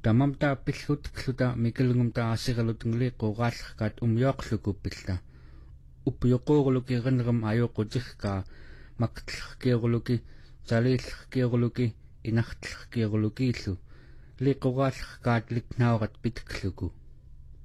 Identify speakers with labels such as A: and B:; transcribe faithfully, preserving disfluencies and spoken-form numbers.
A: Tamam ta pillut kluta mikelungum ta asigalutngli qoqallqat umyoqlukupilla. Upyoqorluki renrum ayoqutikka maqtlqkiorluki salillqkiorluki inaqtlqkiorlukiillu liqoqallqaat liknaurat pitkluku.